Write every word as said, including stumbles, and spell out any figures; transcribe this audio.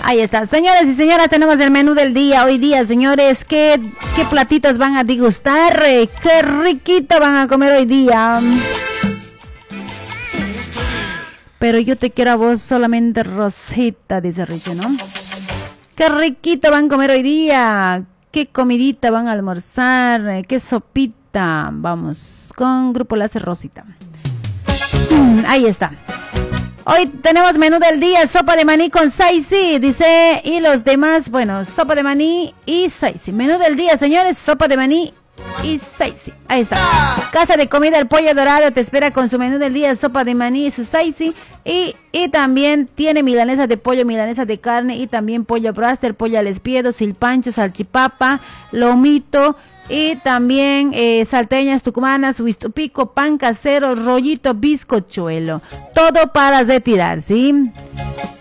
Ahí está. Señores y señoras, tenemos el menú del día. Hoy día, señores, ¿qué, qué platitos van a degustar? ¿Qué riquito van a comer hoy día? Pero yo te quiero a vos solamente Rosita, dice Richie, ¿no? ¿Qué riquito van a comer hoy día? ¿Qué comidita van a almorzar? ¿Qué sopita? Vamos, con Grupo Láser Rosita. Mm, ahí está. Hoy tenemos menú del día, sopa de maní con saisi, dice, y los demás, bueno, sopa de maní y saisi. Menú del día, señores, sopa de maní y saisi. Ahí está. Casa de Comida El Pollo Dorado te espera con su menú del día, sopa de maní y su saisi. Y, y también tiene milanesa de pollo, milanesa de carne y también pollo braster, pollo al espiedo, silpancho, salchipapa, lomito. Y también eh, salteñas tucumanas, huistupico, pan casero, rollito, bizcochuelo. Todo para retirar, ¿sí?